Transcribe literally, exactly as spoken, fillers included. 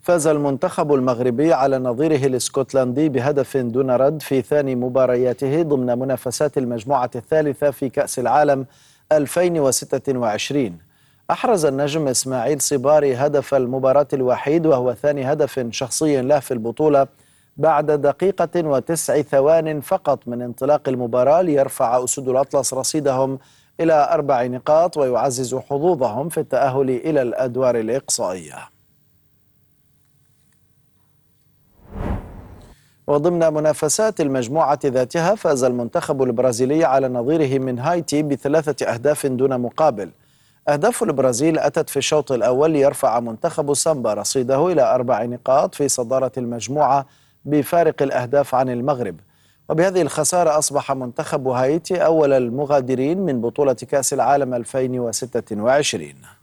فاز المنتخب المغربي على نظيره الاسكتلندي بهدف دون رد في ثاني مبارياته ضمن منافسات المجموعة الثالثة في كأس العالم ألفين وستة وعشرين. أحرز النجم إسماعيل صباري هدف المباراة الوحيد، وهو ثاني هدف شخصي له في البطولة بعد دقيقة وتسع ثوان فقط من انطلاق المباراة، ليرفع أسود الأطلس رصيدهم إلى أربع نقاط ويعزز حظوظهم في التأهل إلى الأدوار الإقصائية. وضمن منافسات المجموعة ذاتها، فاز المنتخب البرازيلي على نظيره من هايتي بثلاثة أهداف دون مقابل. أهداف البرازيل أتت في الشوط الأول ليرفع منتخب سامبا رصيده إلى أربع نقاط في صدارة المجموعة بفارق الأهداف عن المغرب. وبهذه الخسارة أصبح منتخب هايتي أول المغادرين من بطولة كأس العالم ألفين وستة وعشرين.